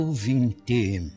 ouvinte,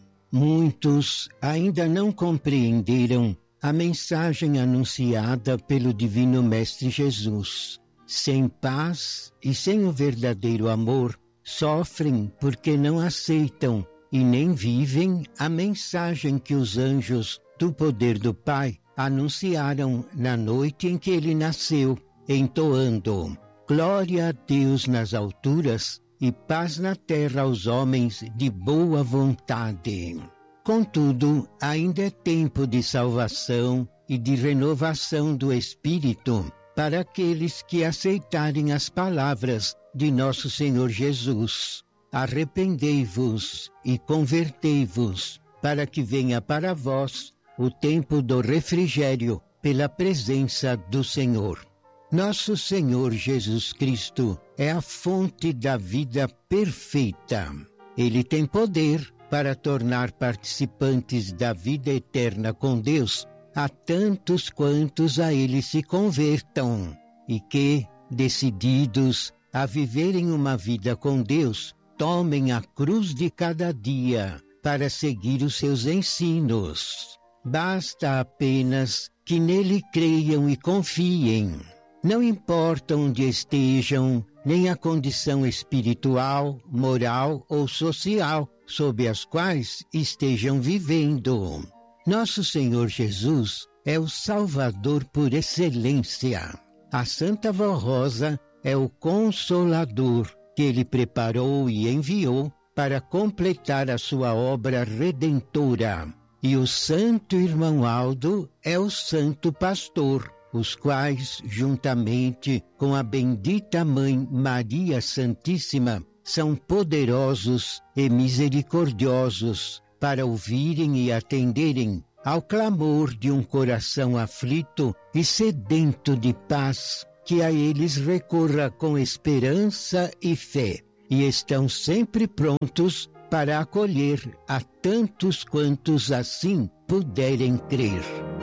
muitos ainda não compreenderam a mensagem anunciada pelo Divino Mestre Jesus. Sem paz e sem o verdadeiro amor, sofrem porque não aceitam e nem vivem a mensagem que os anjos do poder do Pai anunciaram na noite em que ele nasceu, entoando: glória a Deus nas alturas e paz na terra aos homens de boa vontade. Contudo, ainda é tempo de salvação e de renovação do Espírito para aqueles que aceitarem as palavras de nosso Senhor Jesus. Arrependei-vos e convertei-vos, para que venha para vós o tempo do refrigério pela presença do Senhor. Nosso Senhor Jesus Cristo é a fonte da vida perfeita. Ele tem poder para tornar participantes da vida eterna com Deus a tantos quantos a Ele se convertam e que, decididos a viverem uma vida com Deus, tomem a cruz de cada dia para seguir os seus ensinos. Basta apenas que nele creiam e confiem. Não importa onde estejam, nem a condição espiritual, moral ou social sob as quais estejam vivendo. Nosso Senhor Jesus é o Salvador por excelência. A Santa Vó Rosa é o Consolador que Ele preparou e enviou para completar a sua obra redentora. E o Santo Irmão Aldo é o Santo Pastor, os quais, juntamente com a bendita Mãe Maria Santíssima, são poderosos e misericordiosos para ouvirem e atenderem ao clamor de um coração aflito e sedento de paz, que a eles recorra com esperança e fé, e estão sempre prontos para acolher a tantos quantos assim puderem crer.